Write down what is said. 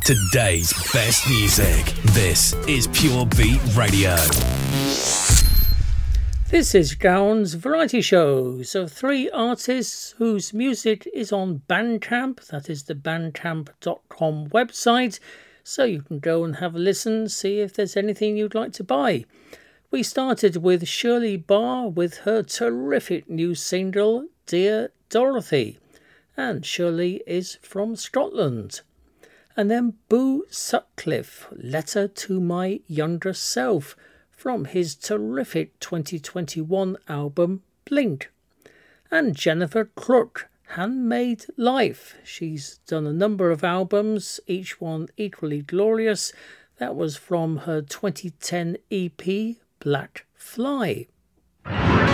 Today's best music. This is Pure Beat Radio. This is Gowan's variety shows of three artists whose music is on Bandcamp. That is the bandcamp.com website. So you can go and have a listen, see if there's anything you'd like to buy. We started with Shirley Barr with her terrific new single, Dear Dorothy. And Shirley is from Scotland. And then Boo Sutcliffe, Letter to My Younger Self, from his terrific 2021 album, Blink. And Jennifer Crook, Handmade Life. She's done a number of albums, each one equally glorious. That was from her 2010 EP, Black Fly.